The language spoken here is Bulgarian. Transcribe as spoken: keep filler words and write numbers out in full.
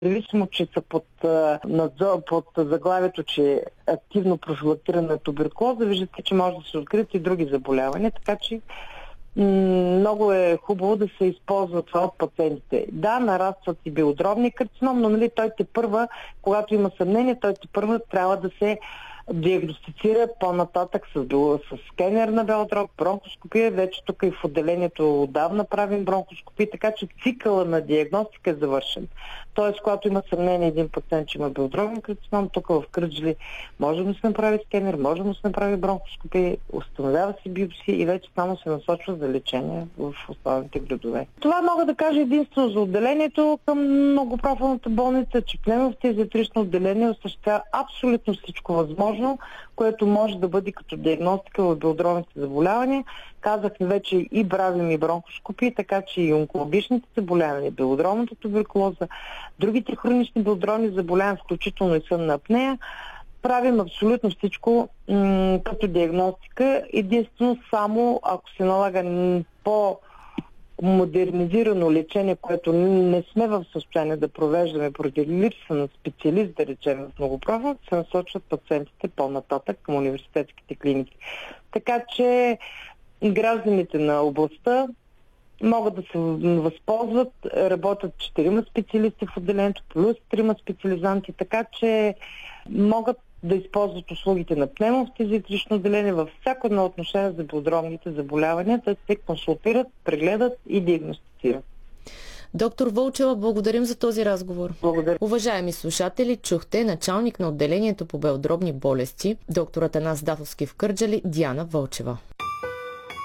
Независимо, че са под, надзор, под заглавието, че е активно профилактирана туберкулоза, виждате, че може да се открият и други заболявания, така че м- много е хубаво да се използва това от пациентите. Да, нарастват и белодробни карцином, но нали, той те първа, когато има съмнение, той те първа трябва да се диагностицира по-нататък с, с скенер на белодроб, бронхоскопия. Вече тук и в отделението отдавна правим бронхоскопия, така че цикъла на диагностика е завършен. Тоест, когато има съмнение един пациент, че има белодробен карцином, тук в Кърджали може да се направи скенер, може да се направи бронхоскопия, установява се биопсия и вече само се насочва за лечение в останалите градове. Това мога да кажа единствено за отделението към многопрофилната болница, че пневмофтизиатрично отделение осъществява абсолютно всичко възможно, което може да бъде като диагностика в белодробните заболявания. Казах вече и правим и бронхоскопии, така че и онкологичните заболявания, белодробната туберкулоза, другите хронични белодробни заболявания, включително и сънна апнея, правим абсолютно всичко м- като диагностика. Единствено само ако се налага по модернизирано лечение, което не сме в състояние да провеждаме поради липса на специалист, да речем в многопрофил, се насочват пациентите по-нататък към университетските клиники. Така че гражданите на областта могат да се възползват, работят четирима специалисти в отделението, плюс трима специализанти, така че могат да използват услугите на пневмофтизиатрично отделение във всяко едно отношение за белодробните заболявания, да се консултират, прегледат и диагностицират. Доктор Вълчева, благодарим за този разговор. Благодаря. Уважаеми слушатели, чухте началник на отделението по белодробни болести, доктор Атанас Датовски в Кърджали, Диана Вълчева.